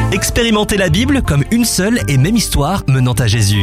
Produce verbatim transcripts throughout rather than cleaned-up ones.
Expérimentez la Bible comme une seule et même histoire menant à Jésus.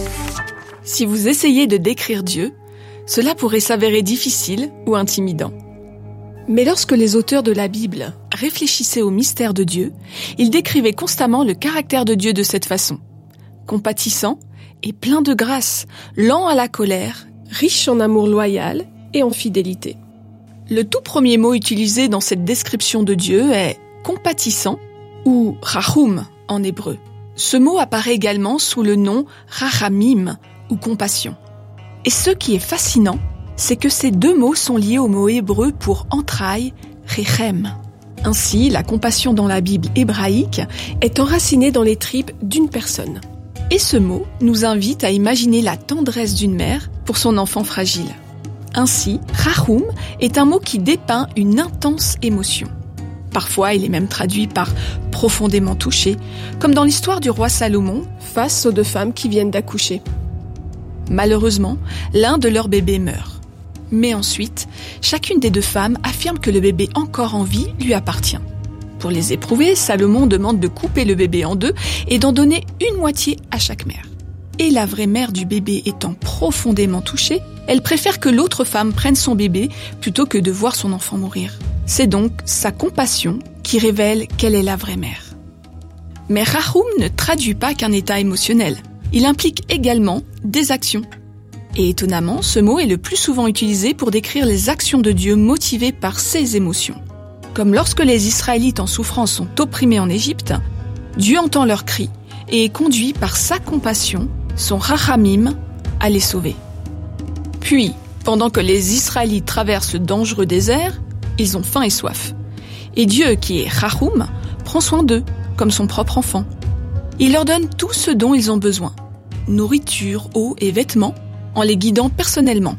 Si vous essayez de décrire Dieu, cela pourrait s'avérer difficile ou intimidant. Mais lorsque les auteurs de la Bible réfléchissaient au mystère de Dieu, ils décrivaient constamment le caractère de Dieu de cette façon. Compatissant et plein de grâce, lent à la colère, riche en amour loyal et en fidélité. Le tout premier mot utilisé dans cette description de Dieu est « compatissant » ou « rachum » en hébreu. Ce mot apparaît également sous le nom « rachamim » ou « compassion ». Et ce qui est fascinant, c'est que ces deux mots sont liés au mot hébreu pour entrailles, rechem. Ainsi, la compassion dans la Bible hébraïque est enracinée dans les tripes d'une personne. Et ce mot nous invite à imaginer la tendresse d'une mère pour son enfant fragile. Ainsi, rachum est un mot qui dépeint une intense émotion. Parfois, il est même traduit par « profondément touché », comme dans l'histoire du roi Salomon face aux deux femmes qui viennent d'accoucher. Malheureusement, l'un de leurs bébés meurt. Mais ensuite, chacune des deux femmes affirme que le bébé encore en vie lui appartient. Pour les éprouver, Salomon demande de couper le bébé en deux et d'en donner une moitié à chaque mère. Et la vraie mère du bébé étant profondément touchée, elle préfère que l'autre femme prenne son bébé plutôt que de voir son enfant mourir. C'est donc sa compassion qui révèle qu'elle est la vraie mère. Mais rachum ne traduit pas qu'un état émotionnel. Il implique également des actions. Et étonnamment, ce mot est le plus souvent utilisé pour décrire les actions de Dieu motivées par ses émotions. Comme lorsque les Israélites en souffrance sont opprimés en Égypte, Dieu entend leurs cris et est conduit par sa compassion, son rachamim, à les sauver. Puis, pendant que les Israélites traversent ce dangereux désert, ils ont faim et soif. Et Dieu, qui est rachum, prend soin d'eux, comme son propre enfant. Il leur donne tout ce dont ils ont besoin, nourriture, eau et vêtements, en les guidant personnellement.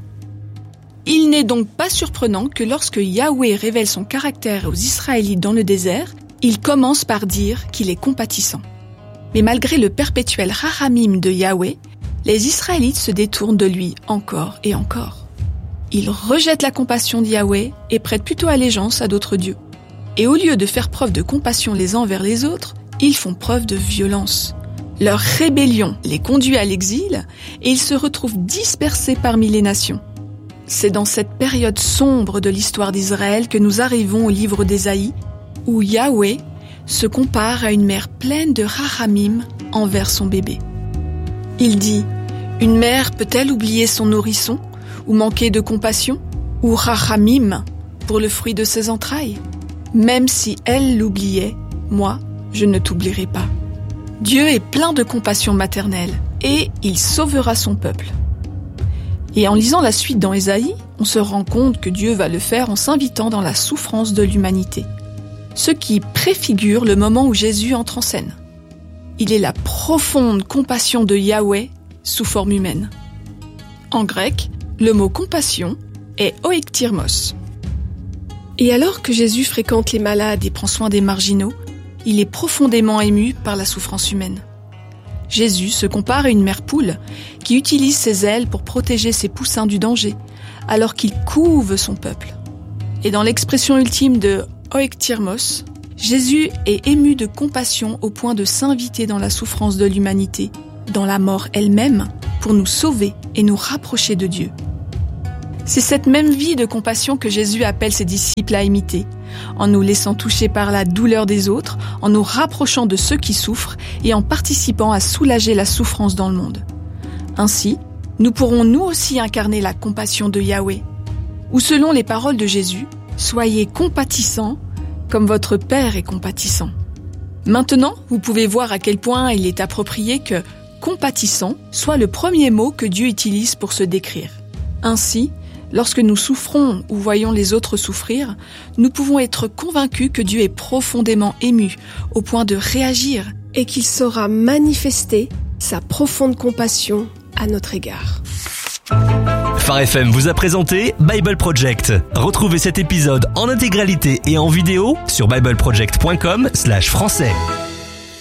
Il n'est donc pas surprenant que lorsque Yahweh révèle son caractère aux Israélites dans le désert, il commence par dire qu'il est compatissant. Mais malgré le perpétuel rachamim de Yahweh, les Israélites se détournent de lui encore et encore. Ils rejettent la compassion de Yahweh et prêtent plutôt allégeance à d'autres dieux. Et au lieu de faire preuve de compassion les uns envers les autres, ils font preuve de violence. Leur rébellion les conduit à l'exil et ils se retrouvent dispersés parmi les nations. C'est dans cette période sombre de l'histoire d'Israël que nous arrivons au livre d'Ésaïe, où Yahweh se compare à une mère pleine de rachamim envers son bébé. Il dit « Une mère peut-elle oublier son nourrisson ou manquer de compassion ou rachamim pour le fruit de ses entrailles? Même si elle l'oubliait, moi, je ne t'oublierai pas. » Dieu est plein de compassion maternelle et il sauvera son peuple. Et en lisant la suite dans Ésaïe, on se rend compte que Dieu va le faire en s'invitant dans la souffrance de l'humanité, ce qui préfigure le moment où Jésus entre en scène. Il est la profonde compassion de Yahweh sous forme humaine. En grec, le mot compassion est oiktirmos. Et alors que Jésus fréquente les malades et prend soin des marginaux, il est profondément ému par la souffrance humaine. Jésus se compare à une mère poule qui utilise ses ailes pour protéger ses poussins du danger, alors qu'il couve son peuple. Et dans l'expression ultime de oiktirmos, Jésus est ému de compassion au point de s'inviter dans la souffrance de l'humanité, dans la mort elle-même, pour nous sauver et nous rapprocher de Dieu. C'est cette même vie de compassion que Jésus appelle ses disciples à imiter, en nous laissant toucher par la douleur des autres, en nous rapprochant de ceux qui souffrent et en participant à soulager la souffrance dans le monde. Ainsi, nous pourrons nous aussi incarner la compassion de Yahweh. Ou selon les paroles de Jésus, soyez compatissants comme votre Père est compatissant. Maintenant, vous pouvez voir à quel point il est approprié que compatissant soit le premier mot que Dieu utilise pour se décrire. Ainsi, lorsque nous souffrons ou voyons les autres souffrir, nous pouvons être convaincus que Dieu est profondément ému au point de réagir et qu'il saura manifester sa profonde compassion à notre égard. Phare F M vous a présenté Bible Project. Retrouvez cet épisode en intégralité et en vidéo sur bible project point com slash français.